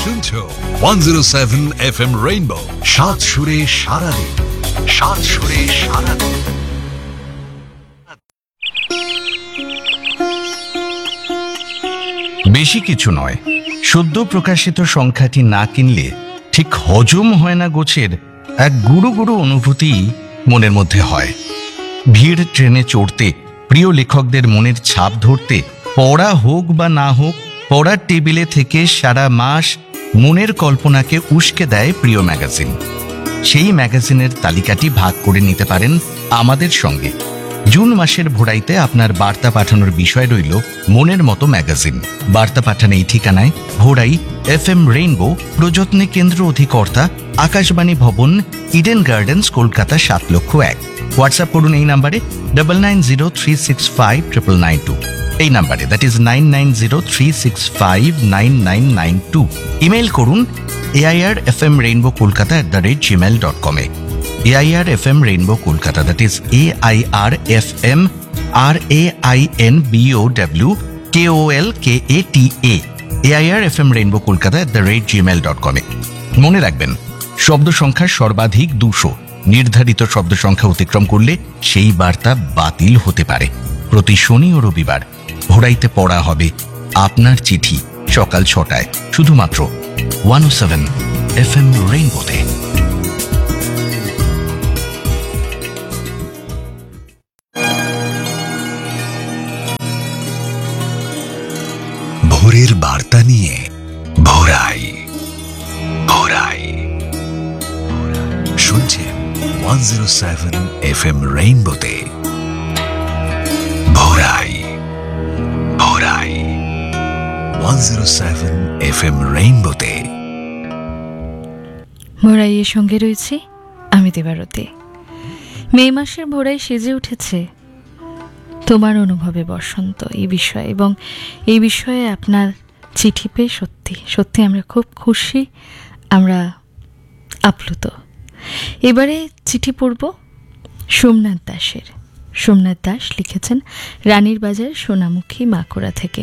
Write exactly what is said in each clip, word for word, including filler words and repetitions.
শুনছো one oh seven F M rainbow, সাত সুরে সারাদিন, সাত সুরে সারাদিন। বেশি কিছু নয়, সদ্য প্রকাশিত সংখ্যাটি না কিনলে ঠিক হজম হয় না গোছের এক গুরু গুরু অনুভূতি মনের মধ্যে হয়। ভিড় ট্রেনে চড়তে, প্রিয় লেখকদের মনের ছাপ ধরতে, পড়া হোক বা না হোক, পড়ার টেবিলে থেকে সারা মাস মনের কল্পনাকে উস্কে দেয় প্রিয় ম্যাগাজিন। সেই ম্যাগাজিনের তালিকাটি ভাগ করে নিতে পারেন আমাদের সঙ্গে। জুন মাসের ভোরাইতে আপনার বার্তা পাঠানোর বিষয় রইল মনের মতো ম্যাগাজিন। বার্তা পাঠান এই ঠিকানায়: ভোরাই, এফ এম রেইনবো, প্রযত্নে কেন্দ্র অধিকর্তা, আকাশবাণী ভবন, ইডেন গার্ডেন্স, কলকাতা সাত লক্ষ এক। হোয়াটসঅ্যাপ করুন এই নাম্বারে double nine zero three six five triple nine two. এই নাম্বারে, that is nine nine zero three six five nine nine nine two. Email করুন AIR F M rainbow Kolkata at the rate Gmail dot কমে। AIR F M rainbow Kolkata, that is A I R F M R A I N B O W K O L K A T A, AIR F M rainbow Kolkata at the rate Gmail dot কমে। মনে রাখবেন, শব্দ সংখ্যা সর্বাধিক দুশো। নির্ধারিত শব্দ সংখ্যা অতিক্রম করলে সেই বার্তা বাতিল হতে পারে। প্রতি শনি ও রবিবার ভোরাইতে পড়া হবে আপনার চিঠি সকাল ছটায়, শুধুমাত্র ওয়ান ও সেভেন এফ এম রেইনবোতে। ভোরের বার্তা নিয়ে ভোরাই ভোরাই শুনছেন one oh seven F M রেইনবোতে। ভোরাই ভোরাই one oh seven F M রেইনবোতে। ভোরাইয়ের সঙ্গে রয়েছে আমি দেবারতী। মে মাসের ভোরাই সেজে উঠেছে তোমার অনুভবে বসন্ত এই বিষয়ে, এবং এই বিষয়ে আপনার চিঠি পেয়ে সত্যি সত্যি আমরা খুব খুশি, আমরা আপ্লুত। এবারে চিঠি পড়ব সোমনাথ দাসের। সোমনাথ দাস লিখেছেন রানীর বাজার সোনামুখী মাকড়া থেকে।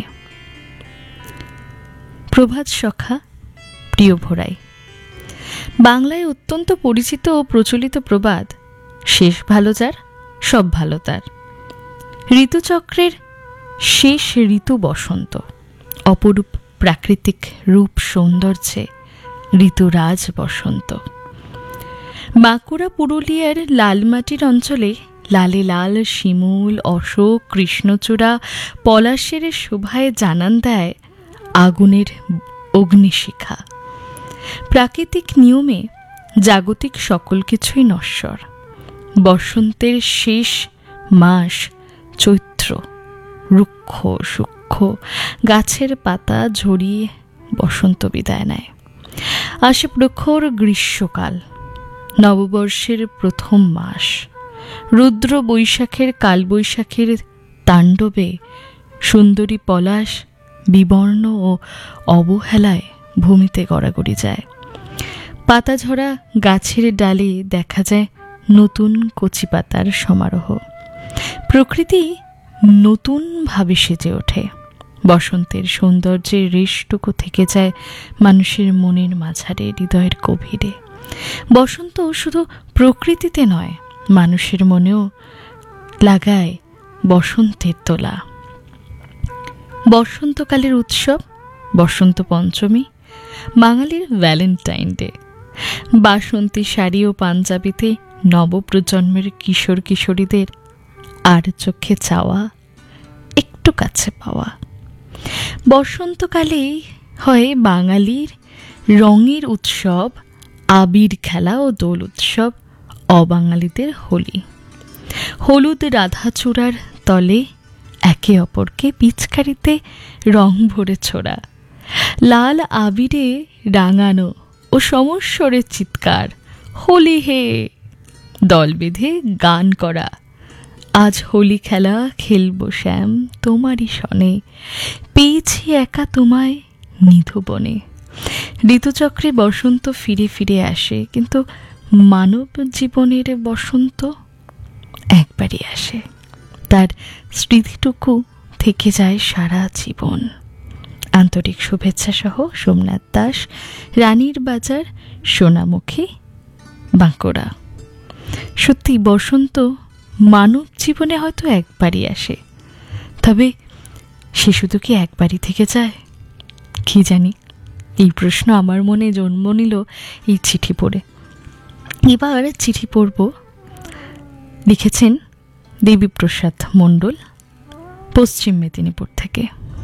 প্রভাত সখা, প্রিয় ভোরাই। বাংলায় অত্যন্ত পরিচিত ও প্রচলিত প্রবাদ, শেষ ভালো যার সব ভালো তার। ঋতুচক্রের শেষ ঋতু বসন্ত, অপরূপ প্রাকৃতিক রূপ সৌন্দর্যে ঋতুরাজ বসন্ত। বাঁকুড়া পুরুলিয়ার লালমাটির অঞ্চলে লালে লাল শিমুল, অশোক, কৃষ্ণচূড়া, পলাশের শোভায় জানান দেয় আগুনের অগ্নিশিখা। প্রাকৃতিক নিয়মে জাগতিক সকল কিছুই নশ্বর। বসন্তের শেষ মাস চৈত্র, রুক্ষ সূক্ষ্ম গাছের পাতা ঝরিয়ে বসন্ত বিদায় নেয়। আসে প্রখর গ্রীষ্মকাল, নববর্ষের প্রথম মাস। রুদ্র বৈশাখের কালবৈশাখীর তাণ্ডবে সুন্দরী পলাশ বিবর্ণ ও অবহেলায় ভূমিতে গড়াগড়ি যায়। পাতা ঝরা গাছের ডালে দেখা যায় নতুন কচি পাতার সমারোহ। প্রকৃতি নতুনভাবে সেজে ওঠে। বসন্তের সৌন্দর্যের রেশটুকু থেকে যায় মানুষের মনের মাঝারে, হৃদয়ের গভীরে। বসন্ত শুধু প্রকৃতিতে নয়, মানুষের মনেও লাগায় বসন্তের দোলা। বসন্তকালের উৎসব বসন্ত পঞ্চমী, বাঙালির ভ্যালেন্টাইন ডে। বাসন্তী শাড়ি ও পাঞ্জাবিতে নবপ্রজন্মের কিশোর কিশোরীদের আর চোখে চাওয়া, একটু কাছে পাওয়া। বসন্তকালেই হয় বাঙালির রঙের উৎসব, আবির খেলা ও দোল উৎসব, অবাঙালিদের হোলি। হলুদ রাধাচূড়ার তলে একে অপরকে পিচকারিতে রং ভরে ছোড়া, লাল আবিরে রাঙানো ও সমস্বরে চিৎকার, হোলি হে, দল বেঁধে গান করা। আজ হোলি খেলা খেলবো শ্যাম তোমারই সনে, পেয়েছি একা তোমায় নিধুবনে। ঋতুচক্রে বসন্ত ফিরে ফিরে আসে, কিন্তু মানব জীবনের বসন্ত একবারই আসে। তার স্মৃতিটুকু থেকে যায় সারা জীবন। আন্তরিক শুভেচ্ছা সহ সোমনাথ দাস, রানীর বাজার, সোনামুখী, বাঁকুড়া। সত্যি বসন্ত মানব জীবনে হয়তো একবারই আসে, তবে সে শুধু কি একবারই থেকে যায় কি জানি। এই প্রশ্ন আমার মনে জন্ম নিল এই চিঠি পড়ে। এবার চিঠি পড়ব। লিখেছেন দেবীপ্রসাদ মণ্ডল, পশ্চিম মেদিনীপুর থেকে।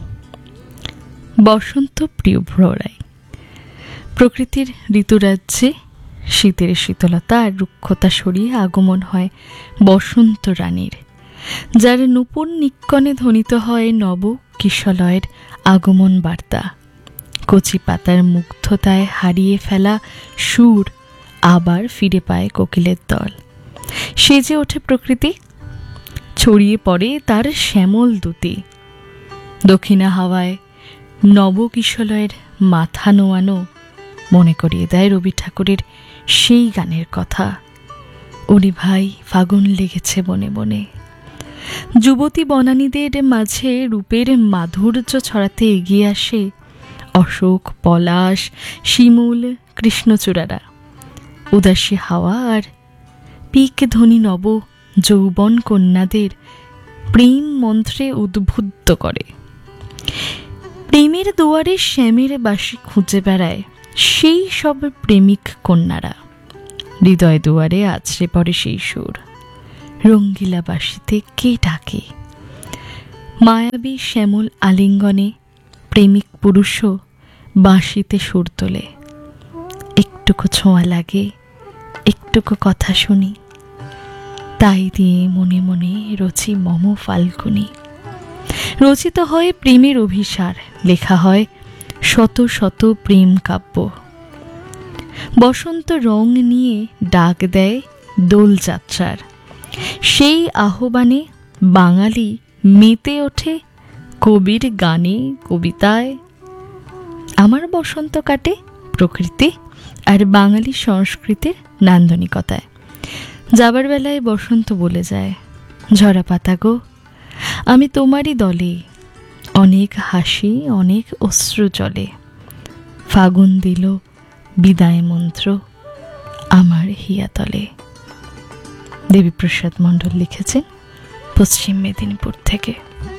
বসন্ত প্রিয় ভ্ররাই, প্রকৃতির ঋতুরাজ্যে শীতের শীতলতা আর রুক্ষতা সরিয়ে আগমন হয় বসন্ত রানীর, যার নূপুর নিক্কণে ধ্বনিত হয় নব কিশলয়ের আগমন বার্তা। কচি পাতার মুগ্ধতায় হারিয়ে ফেলা সুর আবার ফিরে পায় কোকিলের দল। সেজে ওঠে প্রকৃতি, ছড়িয়ে পড়ে তার শ্যামল দুতি। দক্ষিণা হাওয়ায় নবকিশলয়ের মাথা নোয়ানো মনে করিয়ে দেয় রবি ঠাকুরের সেই গানের কথা, ওরে ভাই ফাগুন লেগেছে বনে বনে। যুবতী বনানীদের মাঝে রূপের মাধুর্য ছড়াতে এগিয়ে আসে অশোক, পলাশ, শিমুল, কৃষ্ণচূড়ারা। উদাসী হাওয়া আর পিক ধ্বনি নব যৌবন কন্যাদের প্রেম মন্ত্রে উদ্বুদ্ধ করে। প্রেমের দুয়ারে শ্যামের বাঁশি খুঁজে বেড়ায় সেই সব প্রেমিক কন্যারা। হৃদয় দুয়ারে আছড়ে পড়ে সেই সুর, রঙ্গিলা বাঁশিতে কে ডাকে। মায়াবী শ্যামল আলিঙ্গনে প্রেমিক পুরুষও বাঁশিতে সুর তোলে। একটুকু ছোঁয়া লাগে, একটুকু কথা শুনি, তাই দিয়ে মনে মনে রচি মম ফাল্গুনি। রচিত হয় প্রেমের অভিসার, লেখা হয় শত শত প্রেম কাব্য। বসন্ত রং নিয়ে ডাক দেয় দোলযাত্রার, সেই আহ্বানে বাঙালি মেতে ওঠে কবির গানে কবিতায়। আমার বসন্ত কাটে প্রকৃতি আর বাঙালি সংস্কৃতির নান্দনিকতায়। যাবার বেলায় বসন্ত বলে যায়, ঝরা পাতা গো আমি তোমারই দলে, অনেক হাসি অনেক অশ্রু জলে। ফাগুন দিল বিদায় মন্ত্র আমার হিয়াতলে। দেবীপ্রসাদ মণ্ডল লিখেছেন পশ্চিম মেদিনীপুর থেকে।